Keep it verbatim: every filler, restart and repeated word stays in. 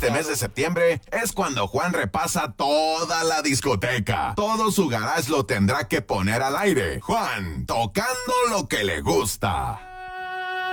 este mes de septiembre es cuando Juan repasa toda la discoteca. Todo su garage lo tendrá que poner al aire. Juan, tocando lo que le gusta.